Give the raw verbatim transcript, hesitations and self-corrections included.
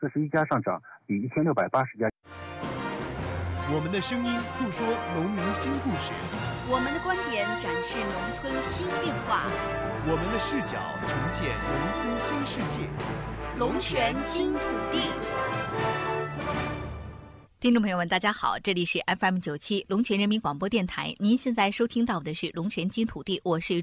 四十一家上涨，比一千六百八十家。 我们的声音诉说农民新故事， 我们的观点展示农村新变化， 我们的视角呈现农村新世界。 龙泉金土地。 听众朋友们，大家好，这里是 F M 九七龙泉人民广播电台，您现在收听到的是龙泉金土地，我是